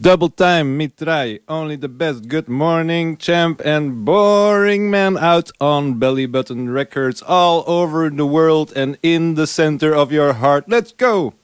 Double time, Mitrai, only the best. Good morning, champ, and boring man out on Belly Button Records all over the world and in the center of your heart. Let's go!